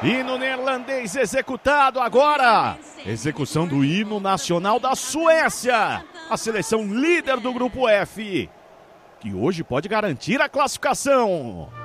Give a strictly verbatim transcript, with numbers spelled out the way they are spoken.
Hino neerlandês executado agora. Execução do hino nacional da Suécia. A seleção líder do grupo F, que hoje pode garantir a classificação.